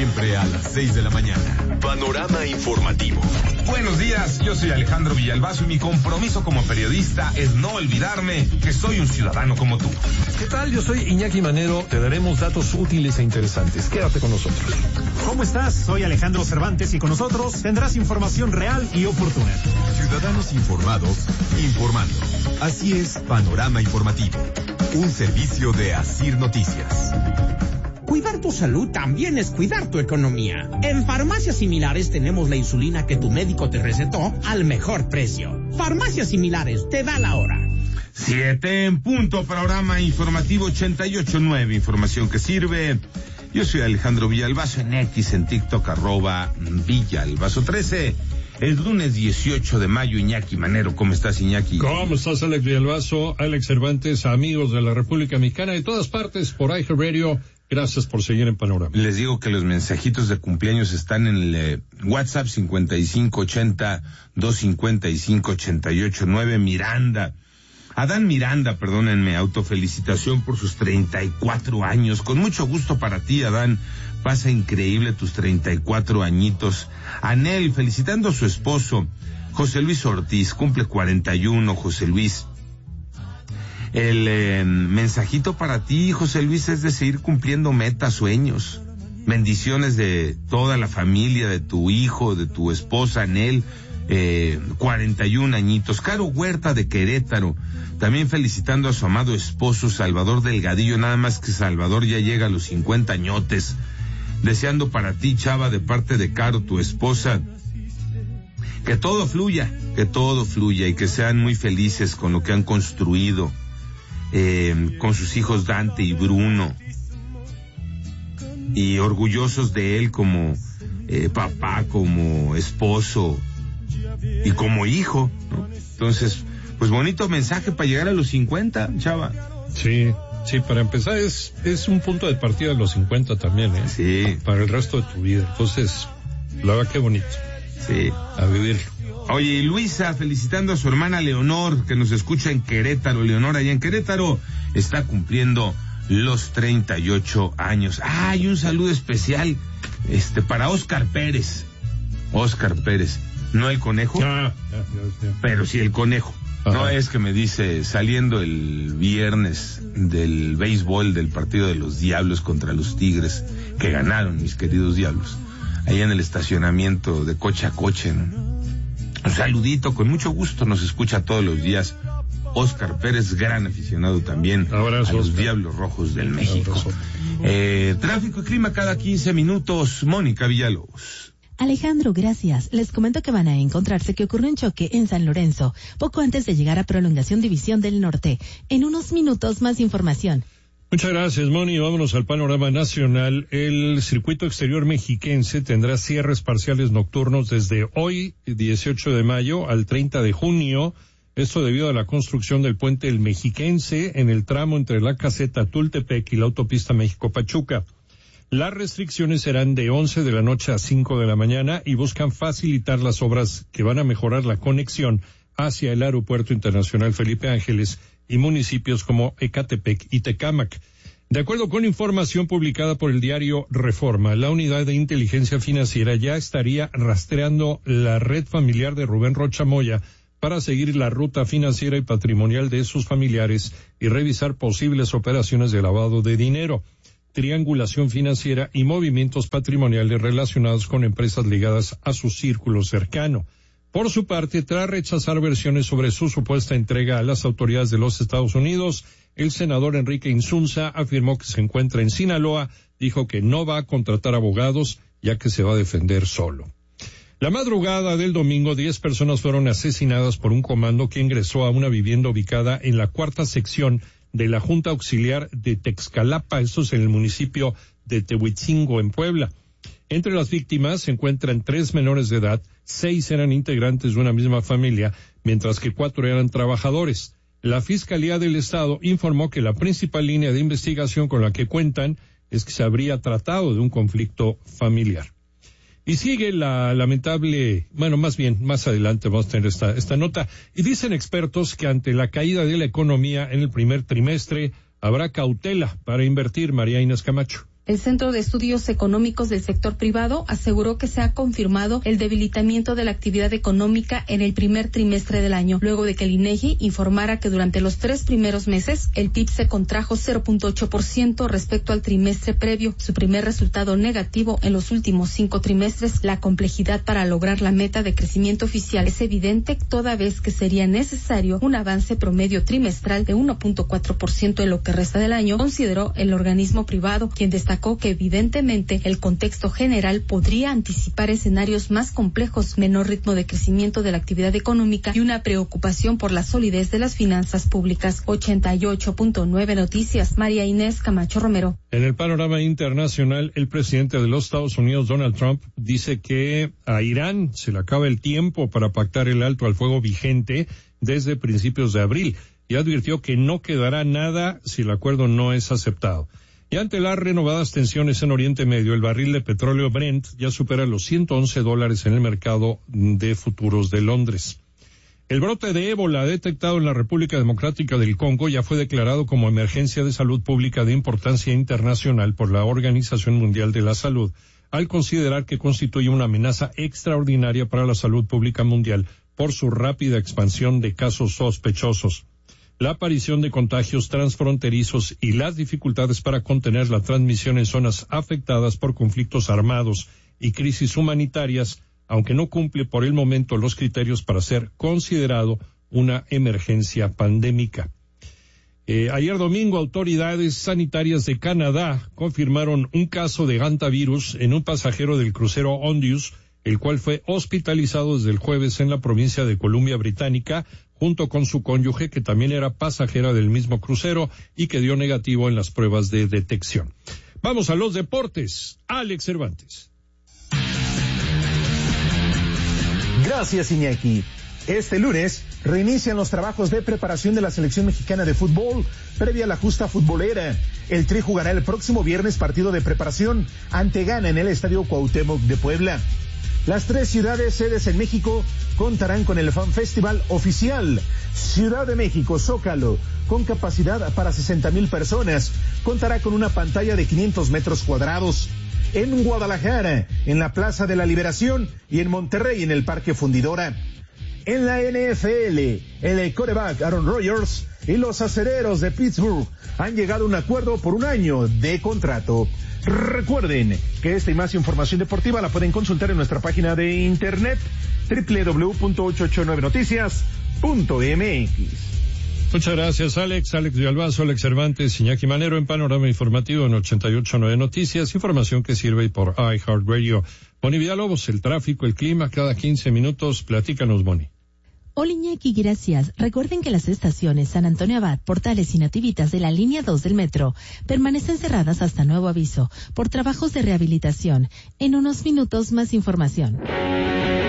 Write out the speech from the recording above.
siempre a las 6 de la mañana. Panorama informativo. Buenos días, yo soy Alejandro Villalbazo y mi compromiso como periodista es no olvidarme que soy un ciudadano como tú. ¿Qué tal? Yo soy Iñaki Manero, te daremos datos útiles e interesantes. Quédate con nosotros. ¿Cómo estás? Soy Alejandro Cervantes y con nosotros tendrás información real y oportuna. Ciudadanos informados, informando. Así es, Panorama Informativo, un servicio de Asir Noticias. Cuidar tu salud también es cuidar tu economía. En Farmacias Similares tenemos la insulina que tu médico te recetó al mejor precio. Farmacias Similares, te da la hora. 7 en punto, Panorama Informativo 88.9, información que sirve. Yo soy Alejandro Villalbazo en X, en TikTok, @Villalbazo13. Es lunes 18 de mayo, Iñaki Manero. ¿Cómo estás, Iñaki? ¿Cómo estás, Alex Villalbazo, Alex Cervantes, amigos de la República Mexicana de todas partes por iHeartRadio? Gracias por seguir en Panorama. Les digo que los mensajitos de cumpleaños están en el WhatsApp 5580-255-88.9. Miranda. Adán Miranda, perdónenme, autofelicitación por sus 34 años. Con mucho gusto para ti, Adán. Pasa increíble tus 34 añitos. Anel, felicitando a su esposo, José Luis Ortiz, cumple 41, José Luis. El mensajito para ti, José Luis, es de seguir cumpliendo metas, sueños. Bendiciones de toda la familia, de tu hijo, de tu esposa, Anel, 41 añitos. Caro Huerta de Querétaro, también felicitando a su amado esposo, Salvador Delgadillo, nada más que Salvador ya llega a los 50 añotes. Deseando para ti, Chava, de parte de Caro, tu esposa, que todo fluya y que sean muy felices con lo que han construido, con sus hijos Dante y Bruno, y orgullosos de él como papá, como esposo y como hijo, ¿no? Entonces, pues bonito mensaje para llegar a los 50, Chava. Sí, para empezar es un punto de partida de los 50 también, ¿eh? Sí. Para el resto de tu vida. Entonces, la verdad, qué bonito. Sí. A vivirlo. Oye, y Luisa, felicitando a su hermana Leonor, que nos escucha en Querétaro. Leonor, allá en Querétaro, está cumpliendo los 38 años. Ah, y un saludo especial, para Óscar Pérez. Óscar Pérez. No el conejo, pero sí el conejo. Ajá. No, es que me dice, saliendo el viernes del béisbol del partido de los Diablos contra los Tigres, que ganaron, mis queridos Diablos, ahí en el estacionamiento de coche a coche, ¿no? Un saludito, con mucho gusto, nos escucha todos los días Óscar Pérez, gran aficionado también abrazo, a los Oscar. Diablos Rojos del México. Tráfico y clima cada 15 minutos, Mónica Villalobos. Alejandro, gracias. Les comento que van a encontrarse que ocurrió un choque en San Lorenzo, poco antes de llegar a Prolongación División del Norte. En unos minutos, más información. Muchas gracias, Moni. Vámonos al panorama nacional. El circuito exterior mexiquense tendrá cierres parciales nocturnos desde hoy, 18 de mayo, al 30 de junio. Esto debido a la construcción del puente El Mexiquense en el tramo entre la caseta Tultepec y la autopista México-Pachuca. Las restricciones serán de 11 de la noche a 5 de la mañana y buscan facilitar las obras que van a mejorar la conexión hacia el Aeropuerto Internacional Felipe Ángeles y municipios como Ecatepec y Tecámac. De acuerdo con información publicada por el diario Reforma, la Unidad de Inteligencia Financiera ya estaría rastreando la red familiar de Rubén Rocha Moya para seguir la ruta financiera y patrimonial de sus familiares y revisar posibles operaciones de lavado de dinero, triangulación financiera y movimientos patrimoniales relacionados con empresas ligadas a su círculo cercano. Por su parte, tras rechazar versiones sobre su supuesta entrega a las autoridades de los Estados Unidos, el senador Enrique Insunza afirmó que se encuentra en Sinaloa, dijo que no va a contratar abogados, ya que se va a defender solo. La madrugada del domingo, 10 personas fueron asesinadas por un comando que ingresó a una vivienda ubicada en la 4ª sección de la Junta Auxiliar de Texcalapa, esto es en el municipio de Tehuitzingo, en Puebla. Entre las víctimas se encuentran 3 menores de edad, 6 eran integrantes de una misma familia, mientras que 4 eran trabajadores. La Fiscalía del Estado informó que la principal línea de investigación con la que cuentan es que se habría tratado de un conflicto familiar. Y sigue la lamentable, más adelante vamos a tener esta nota. Y dicen expertos que ante la caída de la economía en el primer trimestre habrá cautela para invertir. María Inés Camacho. El Centro de Estudios Económicos del Sector Privado aseguró que se ha confirmado el debilitamiento de la actividad económica en el primer trimestre del año, luego de que el INEGI informara que durante los 3 primeros meses el PIB se contrajo 0.8% respecto al trimestre previo, su primer resultado negativo en los últimos 5 trimestres. La complejidad para lograr la meta de crecimiento oficial es evidente, toda vez que sería necesario un avance promedio trimestral de 1.4% en lo que resta del año, consideró el organismo privado, quien destacó que evidentemente el contexto general podría anticipar escenarios más complejos, menor ritmo de crecimiento de la actividad económica y una preocupación por la solidez de las finanzas públicas. 88.9 Noticias, María Inés Camacho Romero. En el panorama internacional, el presidente de los Estados Unidos, Donald Trump, dice que a Irán se le acaba el tiempo para pactar el alto al fuego vigente desde principios de abril y advirtió que no quedará nada si el acuerdo no es aceptado. Y ante las renovadas tensiones en Oriente Medio, el barril de petróleo Brent ya supera los $111 en el mercado de futuros de Londres. El brote de ébola detectado en la República Democrática del Congo ya fue declarado como emergencia de salud pública de importancia internacional por la Organización Mundial de la Salud, al considerar que constituye una amenaza extraordinaria para la salud pública mundial por su rápida expansión de casos sospechosos. La aparición de contagios transfronterizos y las dificultades para contener la transmisión en zonas afectadas por conflictos armados y crisis humanitarias, aunque no cumple por el momento los criterios para ser considerado una emergencia pandémica. Ayer domingo, autoridades sanitarias de Canadá confirmaron un caso de hantavirus en un pasajero del crucero Ondius, el cual fue hospitalizado desde el jueves en la provincia de Columbia Británica, junto con su cónyuge, que también era pasajera del mismo crucero y que dio negativo en las pruebas de detección. Vamos a los deportes. Alex Cervantes. Gracias, Iñaki. Este lunes reinician los trabajos de preparación de la selección mexicana de fútbol previa a la justa futbolera. El Tri jugará el próximo viernes partido de preparación ante Ghana en el Estadio Cuauhtémoc de Puebla. Las 3 ciudades sedes en México contarán con el Fan Festival oficial. Ciudad de México, Zócalo, con capacidad para 60,000 personas, contará con una pantalla de 500 metros cuadrados. En Guadalajara, en la Plaza de la Liberación, y en Monterrey, en el Parque Fundidora. En la NFL, el quarterback Aaron Rodgers y los acereros de Pittsburgh han llegado a un acuerdo por 1 año de contrato. Recuerden que esta y más información deportiva la pueden consultar en nuestra página de internet www.889noticias.mx. Muchas gracias, Alex Villalbazo, Alex Cervantes, Iñaki Manero en Panorama Informativo en 88.9 Noticias, información que sirve por iHeartRadio. Moni Villalobos, el tráfico, el clima, cada 15 minutos, platícanos, Moni. Hola, Iñaki, gracias. Recuerden que las estaciones San Antonio Abad, Portales y Nativitas de la línea 2 del metro permanecen cerradas hasta nuevo aviso por trabajos de rehabilitación. En unos minutos más información.